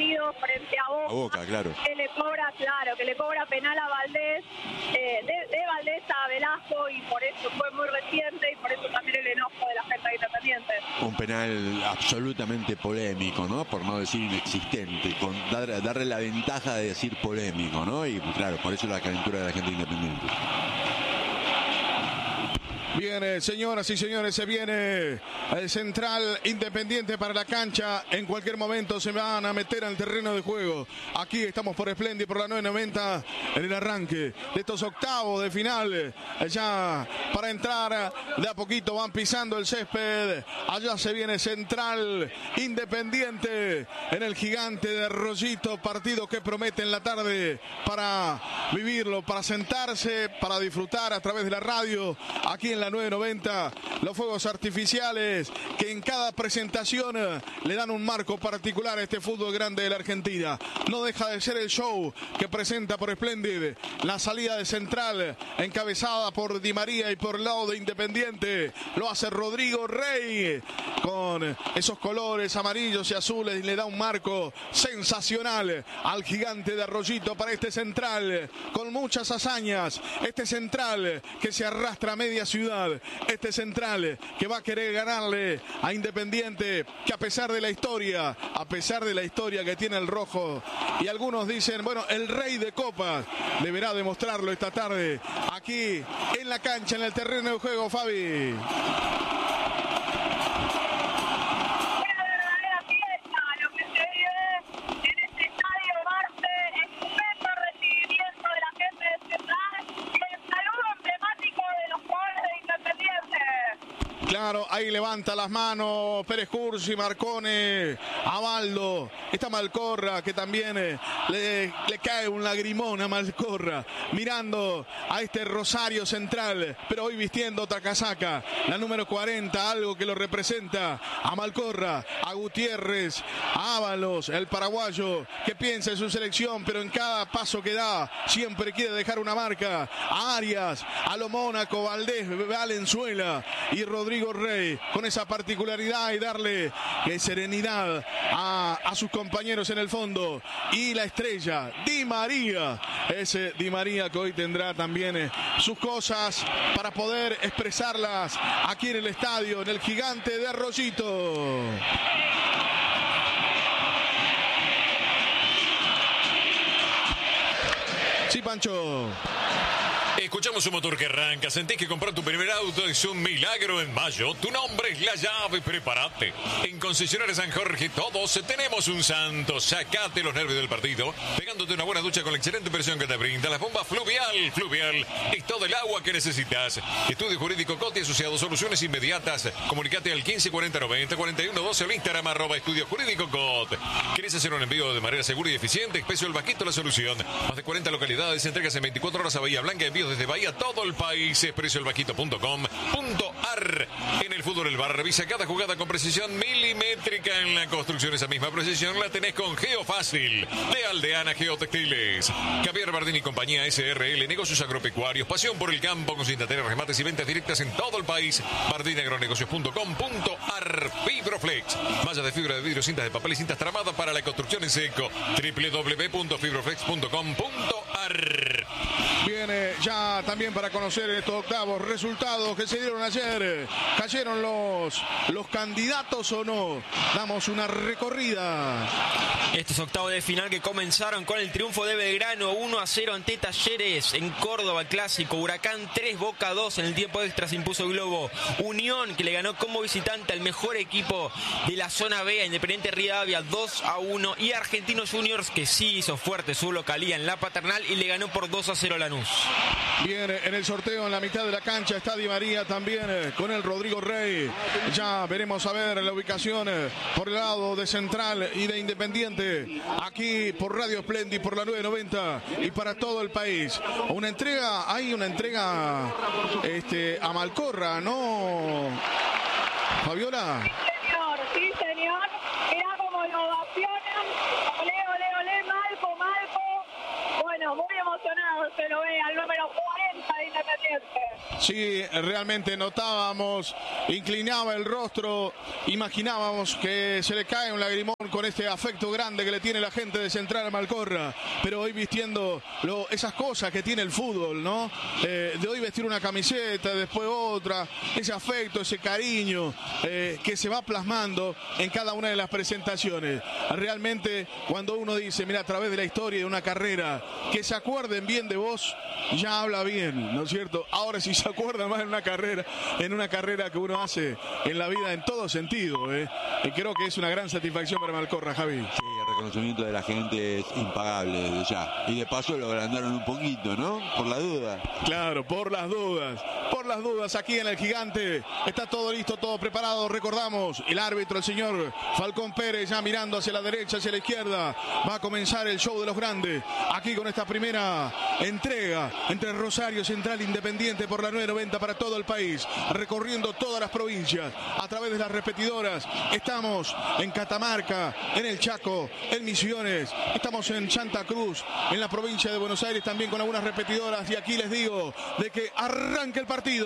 partido frente a Boca. A Boca, claro. Que le cobra penal a Valdés, de Valdés a Velasco, y por eso fue muy reciente y por eso también el enojo de la gente de Independiente. Un penal absolutamente polémico, ¿no? Por no decir inexistente, darle la ventaja de decir polémico, ¿no? Y claro, por eso la calentura de la gente Independiente. Viene, señoras y señores, se viene el Central Independiente para la cancha. En cualquier momento se van a meter al terreno de juego. Aquí estamos por Splendid, por la 990, en el arranque de estos octavos de final. Ya para entrar, de a poquito van pisando el césped. Allá se viene Central Independiente en el Gigante de Arroyito. Partido que promete en la tarde para vivirlo, para sentarse, para disfrutar a través de la radio. Aquí en la 990, los fuegos artificiales que en cada presentación le dan un marco particular a este fútbol grande de la Argentina. No deja de ser el show que presenta por Splendid la salida de Central, encabezada por Di María y por el lado de Independiente. Lo hace Rodrigo Rey con esos colores amarillos y azules y le da un marco sensacional al Gigante de Arroyito para este Central con muchas hazañas. Este Central que se arrastra a media ciudad. Este Central que va a querer ganarle a Independiente, que a pesar de la historia que tiene el rojo, y algunos dicen, bueno, el rey de copas, deberá demostrarlo esta tarde aquí en la cancha, en el terreno de juego, Fabi. Claro, ahí levanta las manos Pérez Cursi, Marcone, Abaldo, está Malcorra, que también le cae un lagrimón a Malcorra, mirando a este Rosario Central, pero hoy vistiendo otra casaca, la número 40, algo que lo representa a Malcorra, a Gutiérrez, a Ábalos, el paraguayo, que piensa en su selección, pero en cada paso que da, siempre quiere dejar una marca, a Arias, a lo Mónaco, Valdés, Valenzuela y Rodrigo Rey, con esa particularidad y darle serenidad a sus compañeros en el fondo. Y la estrella, Di María, ese Di María que hoy tendrá también sus cosas para poder expresarlas aquí en el estadio, en el Gigante de Arroyito. Sí, Pancho. Escuchamos un motor que arranca, sentís que comprar tu primer auto es un milagro en mayo. Tu nombre es la llave, prepárate. En Concesionaria San Jorge todos tenemos un santo. Sacate los nervios del partido, pegándote una buena ducha con la excelente presión que te brinda la bomba Fluvial. Fluvial es todo el agua que necesitas. Estudio Jurídico Coti asociado, soluciones inmediatas. Comunicate al 154090 4112 al Instagram @Estudio Jurídico Cot. ¿Querés hacer un envío de manera segura y eficiente? Especio El Vasquito la solución. Más de 40 localidades, entregas en 24 horas a Bahía Blanca, envíos desde Bahía todo el país. Esprecioelvaquito.com.ar. En el fútbol El Bar revisa cada jugada con precisión milimétrica. En la construcción esa misma precisión la tenés con Geofácil de Aldeana Geotextiles. Javier Bardini y compañía SRL, negocios agropecuarios, pasión por el campo, con cintateras, remates y ventas directas en todo el país. bardiniagronegocios.com.ar. Fibroflex, mallas de fibra de vidrio, cintas de papel y cintas tramadas para la construcción en seco. www.fibroflex.com.ar. Viene ya también para conocer estos octavos resultados que se dieron ayer. ¿Cayeron los candidatos o no? Damos una recorrida. Estos octavos de final que comenzaron con el triunfo de Belgrano 1-0 ante Talleres en Córdoba, clásico. Huracán 3, Boca 2. En el tiempo extra se impuso Globo. Unión, que le ganó como visitante al mejor equipo de la zona B, a Independiente Rivadavia 2-1. Y Argentinos Juniors, que sí hizo fuerte su localía en la Paternal y le ganó por 2-0 a Lanús. Bien, en el sorteo en la mitad de la cancha está Di María también con el Rodrigo Rey. Ya veremos a ver la ubicación por el lado de Central y de Independiente. Aquí por Radio Splendid, por la 990 y para todo el país. Hay una entrega a Malcorra, ¿no, Fabiola? Sí, señor. Mirá cómo lo ovacionan. Olé, olé, olé, Malco. Bueno, muy emocionado se lo ve al número 40 de Independiente. Independiente. Sí, realmente notábamos, inclinaba el rostro, imaginábamos que se le cae un lagrimón con este afecto grande que le tiene la gente de Central a Malcorra, pero hoy vistiendo esas cosas que tiene el fútbol, ¿no? De hoy vestir una camiseta, después otra, ese afecto, ese cariño que se va plasmando en cada una de las presentaciones. Realmente cuando uno dice, mira, a través de la historia de una carrera, que se acuerden bien de vos, ya habla bien, ¿no es cierto? Ahora si se acuerdan más en una carrera que uno hace en la vida en todo sentido, y creo que es una gran satisfacción para Malcorra, Javi. Sí, el reconocimiento de la gente es impagable desde ya. Y de paso lo agrandaron un poquito, ¿no? Por la duda. Claro, por las dudas, aquí en el Gigante está todo listo, todo preparado. Recordamos, el árbitro, el señor Falcón Pérez, ya mirando hacia la derecha, hacia la izquierda. Va a comenzar el show de los grandes, aquí con esta primera entrega entre Rosario Central Independiente por la 990 para todo el país, recorriendo todas las provincias a través de las repetidoras. Estamos en Catamarca, en el Chaco, en Misiones, estamos en Santa Cruz, en la provincia de Buenos Aires también con algunas repetidoras, y aquí les digo de que arranque el partido.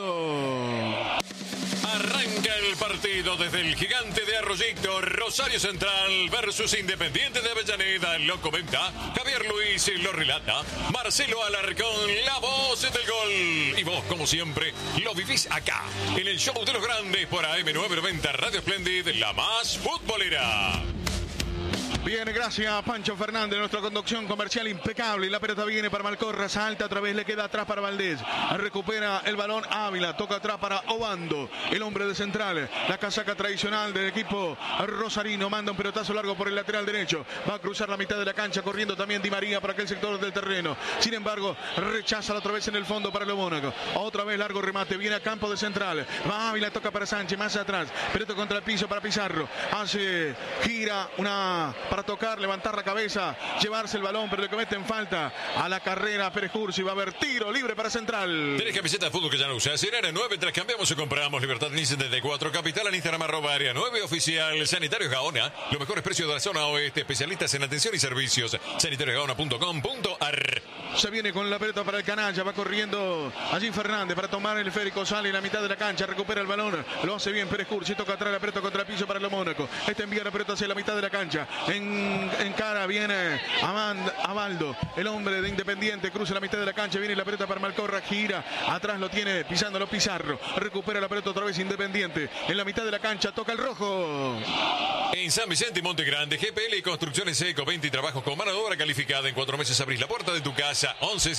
Arranca el partido desde el Gigante de Arroyito, Rosario Central versus Independiente de Avellaneda. Lo comenta Javier Luis y lo relata Marcelo Alarcón, la voz del gol. Y vos, como siempre, lo vivís acá, en el show de los grandes por AM990 Radio Splendid, la más futbolera. Bien, gracias Pancho Fernández, nuestra conducción comercial impecable. Y la pelota viene para Malcorra, salta otra vez, le queda atrás para Valdés. Recupera el balón Ávila, toca atrás para Obando, el hombre de Central. La casaca tradicional del equipo rosarino, manda un pelotazo largo por el lateral derecho. Va a cruzar la mitad de la cancha, corriendo también Di María para aquel sector del terreno. Sin embargo, rechaza otra vez en el fondo para el Mónaco. Otra vez largo remate, viene a campo de Central. Va Ávila, toca para Sánchez, más atrás. Pelota contra el piso para Pizarro. Gira para tocar, levantar la cabeza, llevarse el balón, pero le cometen falta a la carrera Pérez Cursi. Va a haber tiro libre para Central. ¿Tenés camiseta de fútbol que ya no usas? En Área 9 tras cambiamos y compramos. Libertad Nice 74, Capital en Instagram @Área 9 oficial. Sanitarios Gaona, los mejores precios de la zona oeste, especialistas en atención y servicios. sanitariosgaona.com.ar. Se viene con la pelota para el canalla, va corriendo allí Fernández para tomar el esférico, sale en la mitad de la cancha, recupera el balón, lo hace bien Pérez Cursi, toca atrás la pelota contra el piso para el Mónaco. Envía la pelota hacia la mitad de la cancha, en cara viene Abaldo, el hombre de Independiente, cruza la mitad de la cancha, viene la pelota para Malcorra, gira, atrás lo tiene pisándolo Pizarro, recupera la pelota otra vez Independiente, en la mitad de la cancha, toca el rojo. En San Vicente y Monte Grande, GPL y Construcciones Eco, 20 y trabajos con mano de obra calificada. En 4 meses abrís la puerta de tu casa.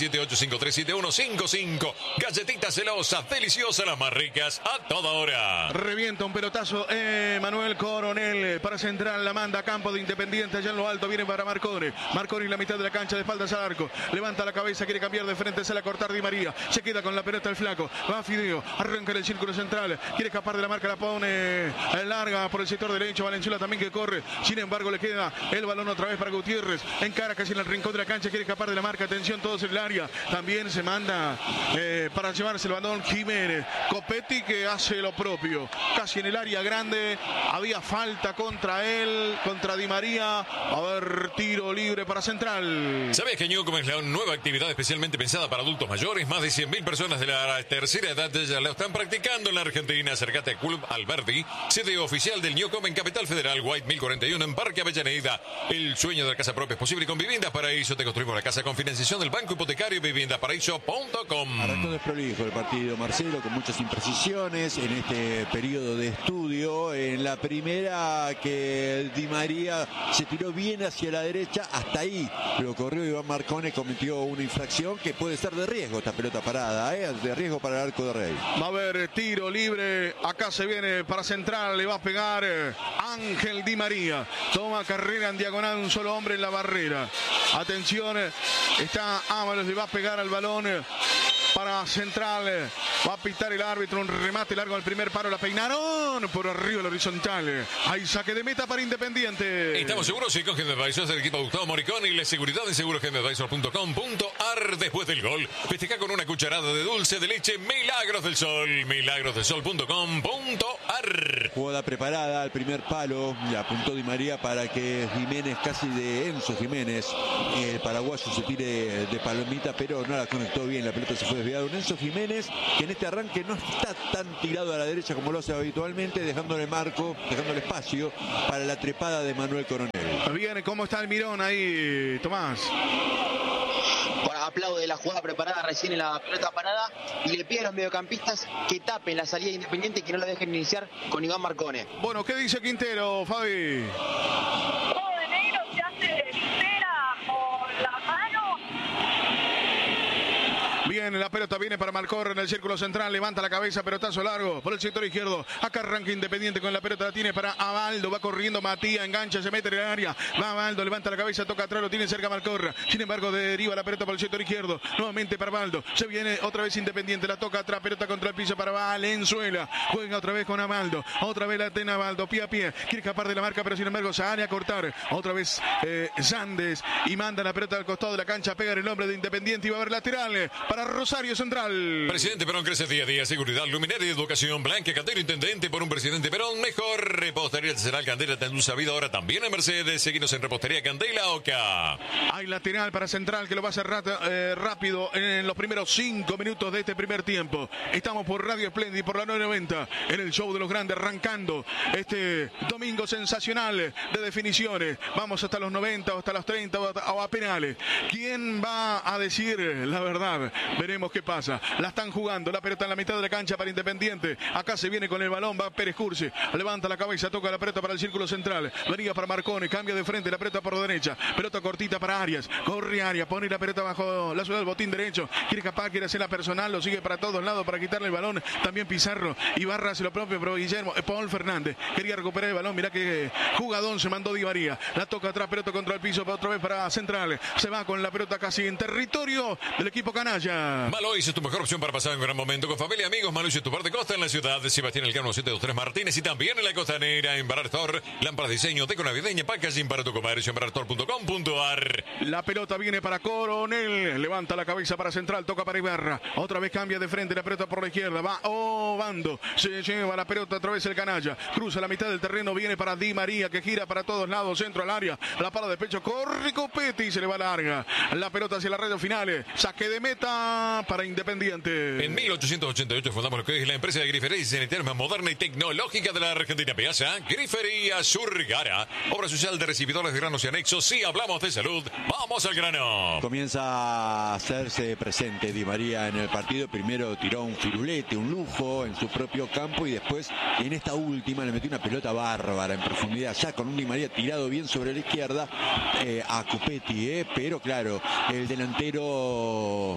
1178537155. Galletitas celosas, deliciosas, las más ricas, a toda hora. Revienta un pelotazo Manuel Coronel para Central, la manda a campo de Independiente, allá en lo alto viene para Marconi en la mitad de la cancha, de espaldas al arco, levanta la cabeza, quiere cambiar de frente, sale a cortar Di María, se queda con la pelota el flaco, va Fideo, arranca en el círculo central, quiere escapar de la marca, la pone larga por el sector derecho, Valenzuela también que corre, sin embargo le queda el balón otra vez para Gutiérrez, encara casi en el rincón de la cancha, quiere escapar de la marca, atención todos en el área, también se manda para llevarse el balón Jiménez, Copetti que hace lo propio, casi en el área grande, había falta contra él, contra Di María, a ver, tiro libre para Central. ¿Sabías que Newcom es la nueva actividad especialmente pensada para adultos mayores? Más de 100.000 personas de la tercera edad ya la están practicando en la Argentina. Acércate a Club Alberdi, sede oficial del Newcom en Capital Federal, White 1041 en Parque Avellaneda. El sueño de la casa propia es posible con Viviendas Paraíso. Te construimos la casa con financiación del Banco Hipotecario y viviendasparaíso.com. Arrancó desprolijo el partido, Marcelo, con muchas imprecisiones en este periodo de estudio. En la primera que Di María se tiró bien hacia la derecha, hasta ahí lo corrió Iván Marcone, cometió una infracción que puede ser de riesgo esta pelota parada, de riesgo para el arco de Rey. Va a haber tiro libre, acá se viene para Central, le va a pegar Ángel Di María, toma carrera en diagonal, un solo hombre en la barrera, atención, está Ábalos, le va a pegar al balón para Central, va a pitar el árbitro, un remate largo al primer paro, la peinaron por arriba el horizontal, hay saque de meta para Independiente. Estamos seguros y con Game Advisors del equipo Gustavo Moricón y la seguridad en segurogameadvisor.com.ar. Después del gol, festeja con una cucharada de dulce de leche Milagros del Sol, milagrosdelsol.com.ar. Jugada preparada al primer palo, le apuntó Di María para que Jiménez, casi de Enzo Jiménez, el paraguayo, se tire de palomita, pero no la conectó bien, la pelota se fue desviado un Enzo Jiménez, que en este arranque no está tan tirado a la derecha como lo hace habitualmente, dejándole espacio para la trepada de Manuel Coronel. Bien, ¿cómo está el Mirón ahí, Tomás? Bueno, aplaude la jugada preparada recién en la pelota parada y le pide a los mediocampistas que tapen la salida de Independiente y que no la dejen iniciar con Iván Marcone. Bueno, ¿qué dice Quintero, Fabi? Todo de negro se hace visera con la mano. Bien, la pelota viene para Malcorra en el círculo central, levanta la cabeza, pelotazo largo por el sector izquierdo. Acá arranca Independiente con la pelota, la tiene para Abaldo, va corriendo Matías, engancha, se mete en el área, va Abaldo, levanta la cabeza, toca atrás, lo tiene cerca Malcorra. Sin embargo, deriva la pelota por el sector izquierdo, nuevamente para Abaldo, se viene otra vez Independiente, la toca atrás, pelota contra el piso para Valenzuela, juega otra vez con Abaldo, otra vez la tiene Abaldo, pie a pie, quiere escapar de la marca, pero sin embargo sale a cortar, otra vez Sandes, y manda la pelota al costado de la cancha, pega en el hombre de Independiente y va a haber lateral para Rosario Central. Presidente Perón crece día a día, seguridad, luminaria y educación. Blanca Cantero, intendente por un presidente Perón. Mejor repostería artesanal Candela, tan dulce vida ahora también en Mercedes. Seguinos en repostería Candela Oca. Hay lateral para Central que lo va a hacer rápido en los primeros 5 minutos de este primer tiempo. Estamos por Radio Espléndida y por la 990 en el show de los grandes, arrancando este domingo sensacional de definiciones. Vamos hasta los 90 o hasta los 30 o a penales. ¿Quién va a decir la verdad? Veremos qué pasa. La están jugando, la pelota en la mitad de la cancha para Independiente. Acá se viene con el balón, va Pérez Cursi, levanta la cabeza, toca la pelota para el círculo central. Venía para Marcone, cambia de frente, la pelota por derecha. Pelota cortita para Arias, corre Arias, pone la pelota bajo la ciudad del botín derecho. Quiere escapar, quiere hacer la personal, lo sigue para todos lados para quitarle el balón. También Pizarro, Ibarra hace lo propio, pero Guillermo, Paul Fernández quería recuperar el balón. Mirá que jugadón se mandó Di María. La toca atrás, pelota contra el piso, otra vez para Central. Se va con la pelota casi en territorio del equipo canalla. Malois es tu mejor opción para pasar un gran momento con familia y amigos. Malois es tu parte costa en la ciudad de Sebastián Elcano 723 Martínez y también en la costanera en Barrar Store. Lámparas, diseño, deco navideña, packaging para tu comercio en barrarstore.com.ar. La pelota viene para Coronel, levanta la cabeza para Central, toca para Ibarra, otra vez cambia de frente, la pelota por la izquierda, va Obando, se lleva la pelota otra vez el canalla, cruza la mitad del terreno, viene para Di María que gira para todos lados, centro al área, la pala de pecho, corre Copetti y se le va larga, la pelota hacia la red final, saque de meta para Independiente. En 1888 fundamos lo que es la empresa de grifería sanitaria más moderna y tecnológica de la Argentina. Piazza, Grifería Surgara, obra social de recibidores de granos y anexos. Si hablamos de salud, vamos al grano. Comienza a hacerse presente Di María en el partido. Primero tiró un firulete, un lujo en su propio campo y después en esta última le metió una pelota bárbara en profundidad, ya con un Di María tirado bien sobre la izquierda a Copetti, pero claro, el delantero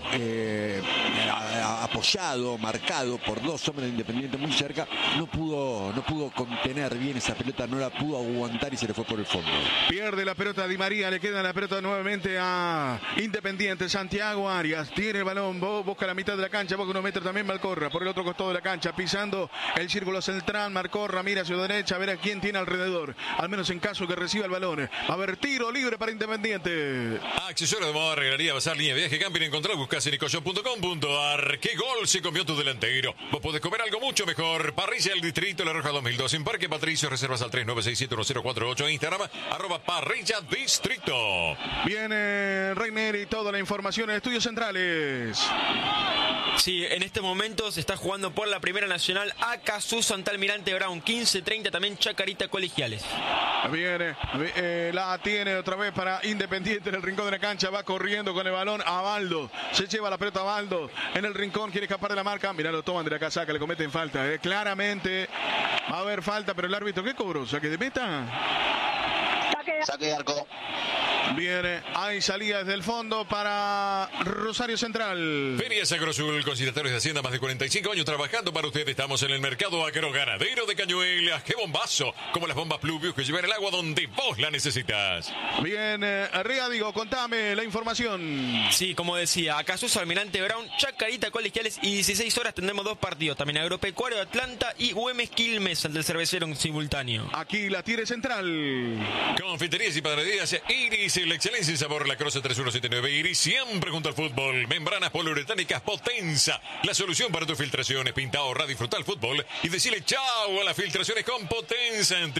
apoyado, marcado por dos hombres de Independiente muy cerca, no pudo contener bien esa pelota, no la pudo aguantar y se le fue por el fondo. Pierde la pelota Di María, le queda la pelota nuevamente a Independiente. Santiago Arias tiene el balón, busca la mitad de la cancha, busca 1 metro también Malcorra, por el otro costado de la cancha, pisando el círculo central. Malcorra mira hacia la derecha, a ver a quién tiene alrededor, al menos en caso que reciba el balón. Va a haber tiro libre para Independiente. Accesorio de moda, regalaría, bazar, línea de viaje, camping, encontrar, buscas en ecoshop.com.ar. ¿Qué gol se comió tu delantero? Vos podés comer algo mucho mejor. Parrilla del Distrito, La Roja 2002, en Parque Patricio. Reservas al 39671048, Instagram, @parrilla distrito. Viene Reiner y toda la información en Estudios Centrales. Sí, en este momento se está jugando por la Primera Nacional Acasú ante Almirante Brown, 15-30 también Chacarita Colegiales. Viene, la tiene otra vez para Independiente en el rincón de la cancha, va corriendo con el balón Abaldo, se lleva la pelota Abaldo en el rincón, quiere escapar de la marca, mirá, lo toman de la casaca, le cometen falta, claramente va a haber falta, pero el árbitro, ¿qué cobró? ¿Saque de meta? Saque de arco. Viene, hay salida desde el fondo para Rosario Central. Ferias Agrosul, conciliatorios de Hacienda, más de 45 años trabajando para usted. Estamos en el mercado agroganadero de Cañuelas. ¡Qué bombazo! Como las bombas Pluvius que llevan el agua donde vos la necesitas. Bien, Riadigo, contame la información. Sí, como decía, Acasú, Almirante Brown, Chacarita Colegiales y 16 horas tendremos 2 partidos. También Agropecuario de Atlanta y Güemes Quilmes, el del cervecero en simultáneo. Aquí la tiene Central. Con Confiterías y panaderías Iris, la excelencia en sabor, la Croce 3179 Iris, siempre junto al fútbol. Membranas poliuretánicas Potenza, la solución para tus filtraciones. Pinta, ahorra, disfruta el fútbol y decirle chao a las filtraciones con Potenza en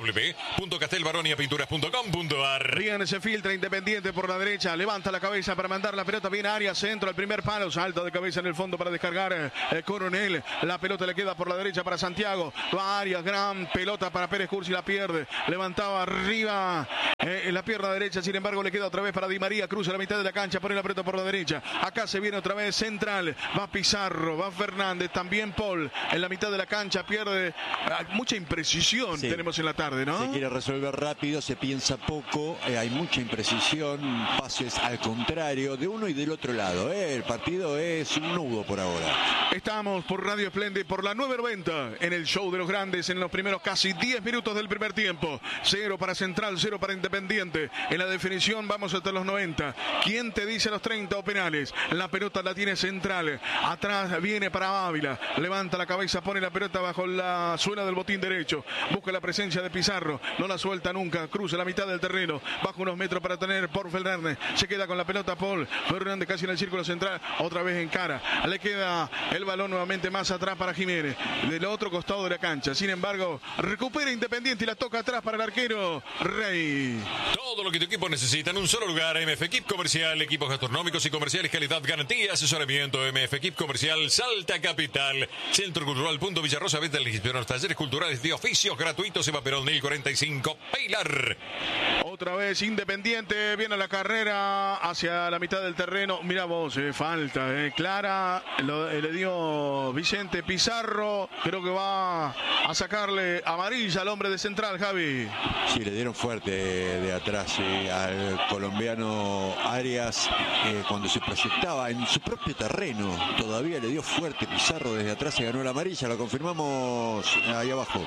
www.castelbaroniapinturas.com.ar. Bien, se filtra Independiente por la derecha, levanta la cabeza para mandar la pelota bien a área, centro, al primer palo, salto de cabeza en el fondo para descargar Coronel. La pelota le queda por la derecha para Santiago, va a área, gran pelota para Pérez Cursi, la pierde, levantaba arriba en la pierna derecha, sin embargo le queda otra vez para Di María, cruza la mitad de la cancha, pone la pelota por la derecha, acá se viene otra vez central, va Pizarro, va Fernández, también Paul en la mitad de la cancha, pierde, mucha imprecisión tenemos en la tarde, ¿no? Se quiere resolver rápido, se piensa poco, hay mucha imprecisión, pases al contrario de uno y del otro lado, el partido es un nudo por ahora. Estamos por Radio Splendid por la 990 en el show de los grandes en los primeros casi 10 minutos del primer tiempo. 0 para Central, 0 para Independiente. En la definición vamos hasta los 90. ¿Quién te dice los 30 o penales? La pelota la tiene Central. Atrás viene para Ávila. Levanta la cabeza, pone la pelota bajo la suela del botín derecho. Busca la presencia de Pizarro. No la suelta nunca. Cruza la mitad del terreno. Baja unos metros para tener por Fernández. Se queda con la pelota Paul. Fernández casi en el círculo central. Otra vez en cara. Le queda el balón nuevamente más atrás para Jiménez. Del otro costado de la cancha. Sin embargo, recupera Independiente y la toca atrás para el arquero Rey. Todo lo que tu equipo necesita en un solo lugar. MF Equip Comercial, equipos gastronómicos y comerciales, calidad, garantía, asesoramiento. MF Equip Comercial, Salta Capital. Centro Cultural Punto Villarrosa, venta de los talleres culturales de oficios gratuitos. Eva Perón 1045, Pilar. Otra vez Independiente, viene la carrera hacia la mitad del terreno. Mira vos, falta, clara, le dio Vicente Pizarro, creo que va a sacarle amarilla al hombre de Central, Javi. Sí, le dieron fuerte de atrás al colombiano Arias cuando se proyectaba en su propio terreno. Todavía le dio fuerte Pizarro desde atrás, se ganó la amarilla, lo confirmamos ahí abajo.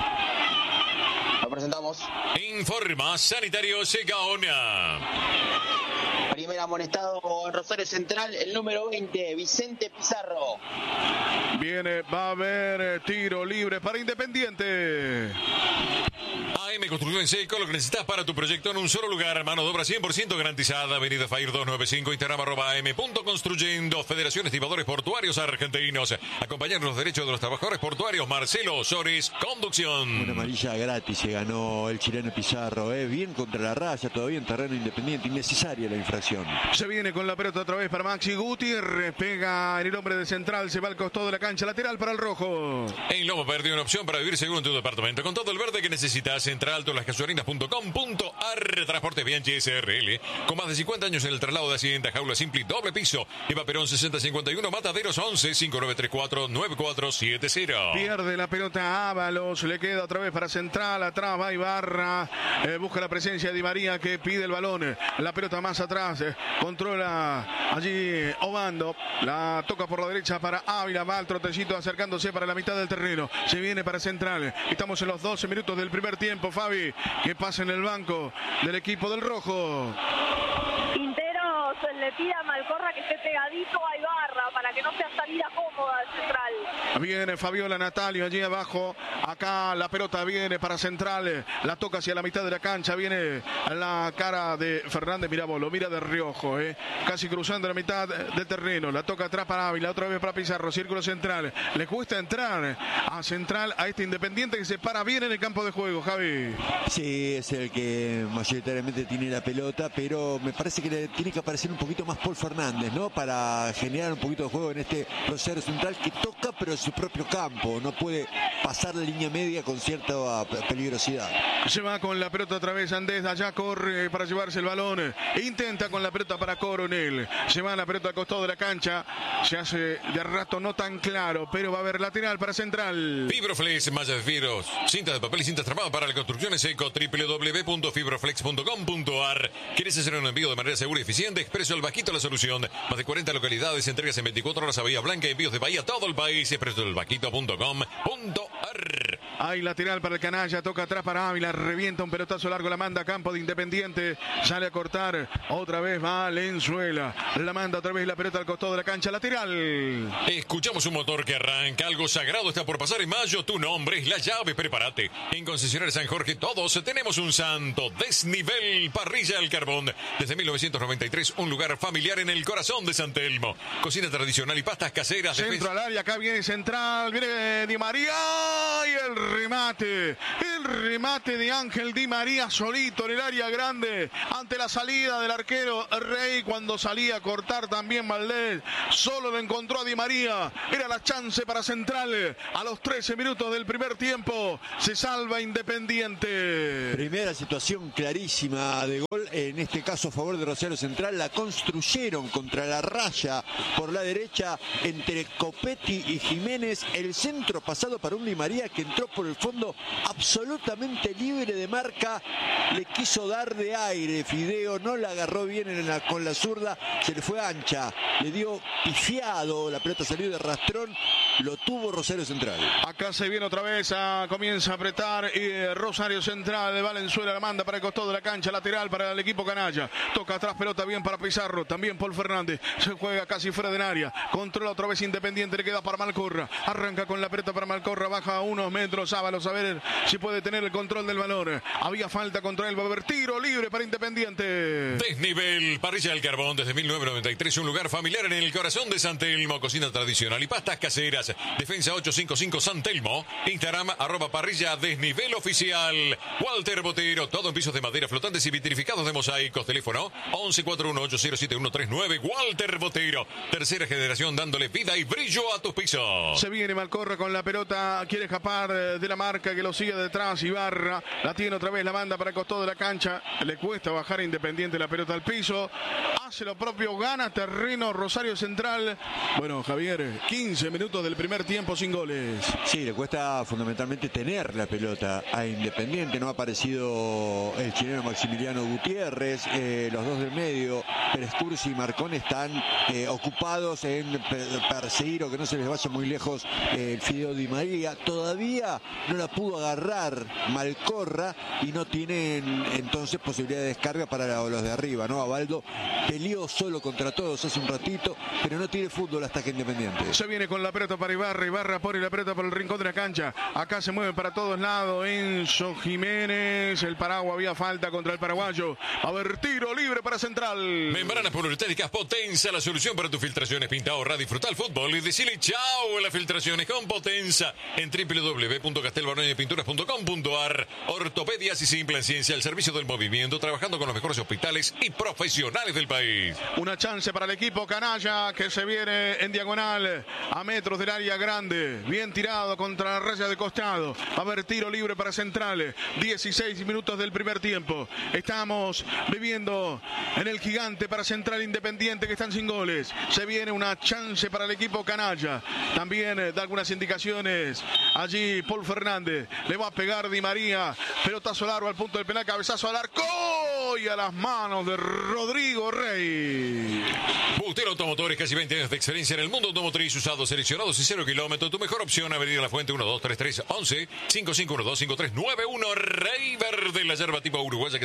Lo presentamos. Informa Sanitario Segaona. Primer amonestado en Rosario Central, el número 20, Vicente Pizarro. Viene, va a haber tiro libre para Independiente. AM Construcción en Seco, lo que necesitas para tu proyecto en un solo lugar. Mano de obra 100% garantizada. Avenida Fair 295, Instagram @am.construyendo. Federación Estibadores Portuarios Argentinos. Acompañar los derechos de los trabajadores portuarios. Marcelo Osores, conducción. Una amarilla gratis se ganó el chileno Pizarro. Bien contra la raya, todavía en terreno Independiente. Innecesaria la infracción. Se viene con la pelota otra vez para Maxi Gutiérrez. Pega en el hombre de Central. Se va al costado de la cancha. Lateral para el rojo. En Lomo Verde, una opción para vivir seguro en tu departamento. Con todo el verde que necesitas. Centraltolasgasolinas.com.ar. Transporte Bianchi SRL. Con más de 50 años en el traslado de Hacienda. Jaula simple, doble piso. Eva Perón 6051. Mataderos 11 5934 9470. Pierde la pelota Ábalos. Le queda otra vez para Central. Atrás va Ibarra. Busca la presencia de Di María que pide el balón. La pelota más atrás. Controla allí Obando. La toca por la derecha para Ávila. Va al trotecito acercándose para la mitad del terreno. Se viene para Central. Estamos en los 12 minutos del primer tiempo, Fabi. ¿Qué pasa en el banco del equipo del rojo? Quintero le pide a Malcorra que esté pegadito a Ibarra para que no sea salida cómoda al Central. Viene Fabiola Natalio allí abajo. Acá la pelota viene para Central. La toca hacia la mitad de la cancha. Viene a la cara de Fernández. Mira vos, lo mira de reojo. Casi cruzando la mitad del terreno. La toca atrás para Ávila. Otra vez para Pizarro. Círculo central. Le cuesta entrar a Central, a este Independiente que se para bien en el campo de juego, Javi. Sí, es el que mayoritariamente tiene la pelota, pero me parece que le tiene que aparecer un poquito más Paul Fernández, ¿no? Para generar un poquito de juego en este Rosario Central que toca, pero en su propio campo. No puede pasar la línea media con cierta peligrosidad. Se va con la pelota otra vez Andés, allá corre para llevarse el balón. Intenta con la pelota para Coronel. Se va la pelota al costado de la cancha. Se hace de rato no tan claro, pero va a haber lateral para Central. Fibroflex, mallas de fibros, cintas de papel y cintas tramadas para la construcción en seco. www.fibroflex.com.ar. ¿Quieres hacer un envío de manera segura y eficiente? Expreso el Bajito la solución. Más de 40 localidades, entrega cargas en 24 horas a Bahía Blanca, envíos de Bahía a todo el país. Expreso del vaquito.com.ar. Hay lateral para el canalla, toca atrás para Ávila, revienta un pelotazo largo, la manda a campo de Independiente, sale a cortar, otra vez Valenzuela, la manda otra vez la pelota al costado de la cancha, lateral. Escuchamos un motor que arranca, algo sagrado está por pasar en mayo, tu nombre es la llave, prepárate. En Concesionaria San Jorge todos tenemos un santo, Desnivel Parrilla al Carbón. Desde 1993, un lugar familiar en el corazón de San Telmo. Cocina tradicional y pastas caseras. Centro al área, acá viene central, viene Di María y el remate de Ángel Di María solito en el área grande ante la salida del arquero Rey. Cuando salía a cortar también Valdés, solo lo encontró a Di María, era la chance para Central. A los 13 minutos del primer tiempo se salva Independiente. Primera situación clarísima de gol, en este caso a favor de Rosario Central. La construyeron contra la raya por la derecha entre Copetti y Jiménez. El centro pasado para un Di María que entró por el fondo absolutamente libre de marca, le quiso dar de aire Fideo, no la agarró bien con la zurda, se le fue ancha, le dio pifiado, la pelota salió de rastrón, lo tuvo Rosario Central. Acá se viene otra vez, comienza a apretar y Rosario Central de Valenzuela la manda para el costado de la cancha, lateral para el equipo canalla, toca atrás, pelota bien para Pizarro, también Paul Fernández, se juega casi fuera del área, controla otra vez Independiente, le queda para Malcorra, arranca con la pelota para Malcorra, baja a unos metros, Ábalos a ver si puede tener el control del balón, había falta contra él, va a haber tiro libre para Independiente. Desnivel Parrilla del Carbón, desde 1993, un lugar familiar en el corazón de San Telmo, cocina tradicional y pastas caseras. Defensa 855 San Telmo, Instagram @parrilla desnivel oficial. Walter Botero, todo en pisos de madera flotantes y vitrificados de mosaicos. Teléfono 1141807139. Walter Botero, tercera generación dándole vida y brillo a tus pisos. Se viene Malcorra con la pelota, quiere escapar de la marca que lo sigue detrás. Ibarra la tiene otra vez, la banda para el costado de la cancha, le cuesta bajar a Independiente la pelota al piso, hace lo propio, gana terreno Rosario Central. Bueno, Javier, 15 minutos del primer tiempo sin goles. Sí, le cuesta fundamentalmente tener la pelota a Independiente. No ha aparecido el chileno Maximiliano Gutiérrez. Los dos del medio, Pérez Cursi y Marcón, están ocupados en perseguir o que no se les vaya muy lejos el Fideo Di María. Todavía no la pudo agarrar Malcorra y no tienen entonces posibilidad de descarga para los de arriba, ¿no? Abaldo peleó solo contra todos hace un ratito, pero no tiene fútbol hasta que Independiente. Se viene con la pelota para Ibarra pone la pelota por el rincón de la cancha, acá se mueve para todos lados Enzo Jiménez, el paraguas, había falta contra el paraguayo, a ver tiro libre para Central. Membranas poliuretánicas Potenza, la solución para tus filtraciones. Pinta, ahorra, disfruta el fútbol y decirle chao a las filtraciones con Potenza en www.castelbaroniopinturas.com.ar. Ortopedias y simple en ciencia al servicio del movimiento, trabajando con los mejores hospitales y profesionales del país. Una chance para el equipo canalla que se viene en diagonal a metros del área grande, bien tirado contra la raya de costado, va a haber tiro libre para Central. 16 minutos del primer tiempo, estamos viviendo en el Gigante para Central Independiente, que están sin goles. Se viene una chance para el equipo canalla, también da algunas indicaciones allí Paul Fernández, le va a pegar Di María, pelotazo largo al punto del penal, cabezazo al arco y a las manos de Rodrigo Rey. Bustelo Automotores, casi 20 años de experiencia en el mundo automotriz, usados, seleccionados y 0 kilómetros. Tu mejor opción, Avenida La Fuente, 1233 11 5512 5391. Rey Verde, la yerba tipo uruguaya que